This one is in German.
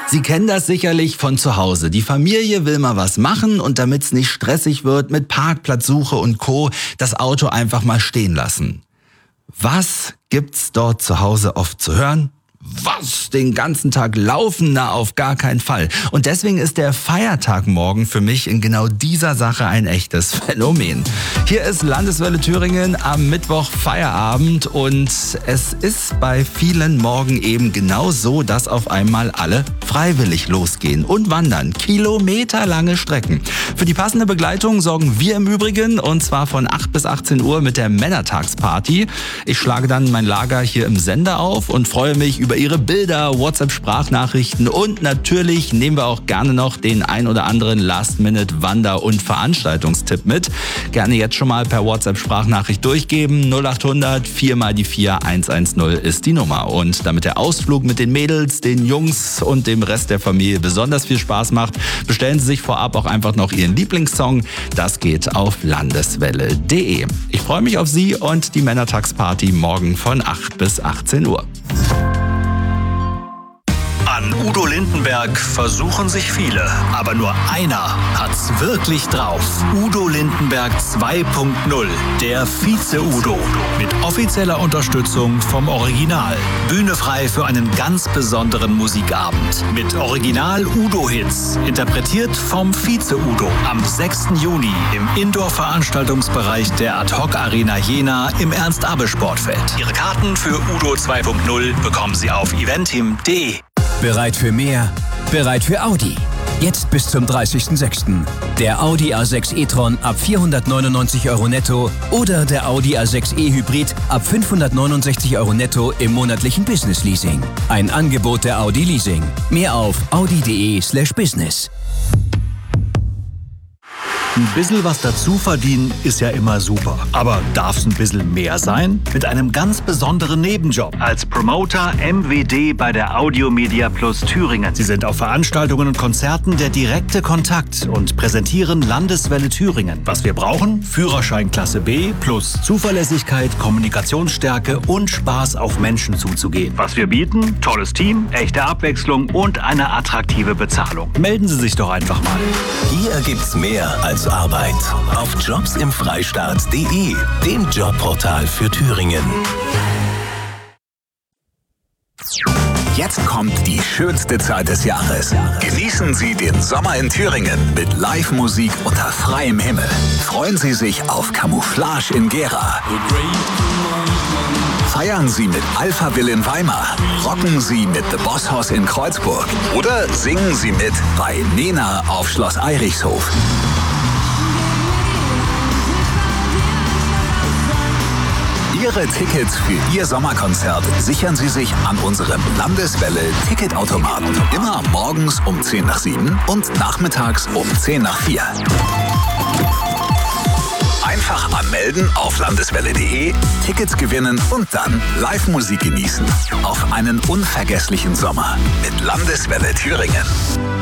Sie kennen das sicherlich von zu Hause. Die Familie will mal was machen und damit es nicht stressig wird mit Parkplatzsuche und Co., das Auto einfach mal stehen lassen. Was gibt's dort zu Hause oft zu hören? Was? Den ganzen Tag laufen? Na, auf gar keinen Fall. Und deswegen ist der Feiertag morgen für mich in genau dieser Sache ein echtes Phänomen. Hier ist Landeswelle Thüringen am Mittwoch Feierabend und es ist bei vielen morgen eben genau so, dass auf einmal alle freiwillig losgehen und wandern. Kilometerlange Strecken. Für die passende Begleitung sorgen wir im Übrigen und zwar von 8 bis 18 Uhr mit der Männertagsparty. Ich schlage dann mein Lager hier im Sender auf und freue mich über Ihre Bilder, WhatsApp-Sprachnachrichten und natürlich nehmen wir auch gerne noch den ein oder anderen Last-Minute-Wander- und Veranstaltungstipp mit. Gerne jetzt schon mal per WhatsApp-Sprachnachricht durchgeben. 0800 4 mal die 4 110 ist die Nummer. Und damit der Ausflug mit den Mädels, den Jungs und dem Rest der Familie besonders viel Spaß macht, bestellen Sie sich vorab auch einfach noch Ihren Lieblingssong. Das geht auf landeswelle.de. Ich freue mich auf Sie und die Männertagsparty morgen von 8 bis 18 Uhr. An Udo Lindenberg versuchen sich viele, aber nur einer hat's wirklich drauf. Udo Lindenberg 2.0, der Vize-Udo. Mit offizieller Unterstützung vom Original. Bühne frei für einen ganz besonderen Musikabend. Mit Original-Udo-Hits, interpretiert vom Vize-Udo. Am 6. Juni im Indoor-Veranstaltungsbereich der Ad-Hoc-Arena Jena im Ernst-Abbe-Sportfeld. Ihre Karten für Udo 2.0 bekommen Sie auf eventim.de. Bereit für mehr? Bereit für Audi. Jetzt bis zum 30.06. Der Audi A6 e-tron ab 499 € netto oder der Audi A6 e-Hybrid ab 569 € netto im monatlichen Business-Leasing. Ein Angebot der Audi Leasing. Mehr auf audi.de/business. Ein bisschen was dazu verdienen ist ja immer super. Aber darf es ein bisschen mehr sein? Mit einem ganz besonderen Nebenjob. Als Promoter MWD bei der Audiomedia Plus Thüringen. Sie sind auf Veranstaltungen und Konzerten der direkte Kontakt und präsentieren Landeswelle Thüringen. Was wir brauchen? Führerschein Klasse B plus Zuverlässigkeit, Kommunikationsstärke und Spaß auf Menschen zuzugehen. Was wir bieten? Tolles Team, echte Abwechslung und eine attraktive Bezahlung. Melden Sie sich doch einfach mal. Hier gibt's mehr als Arbeit auf jobsimfreistaat.de, dem Jobportal für Thüringen. Jetzt kommt die schönste Zeit des Jahres. Genießen Sie den Sommer in Thüringen mit Live-Musik unter freiem Himmel. Freuen Sie sich auf Camouflage in Gera. Feiern Sie mit Alphaville in Weimar. Rocken Sie mit The Boss Hoss in Kreuzburg. Oder singen Sie mit bei Nena auf Schloss Eirichshof. Ihre Tickets für Ihr Sommerkonzert sichern Sie sich an unserem Landeswelle-Ticketautomaten. Immer morgens um 10 nach 7 und nachmittags um 10 nach 4. Einfach anmelden auf landeswelle.de, Tickets gewinnen und dann Live-Musik genießen. Auf einen unvergesslichen Sommer mit Landeswelle Thüringen.